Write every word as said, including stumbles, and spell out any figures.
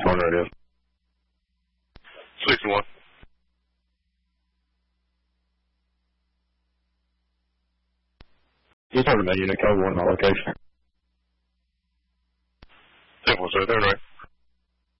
phone radio. sixty-one. You talking about unit code one, my location. ten four seven, right?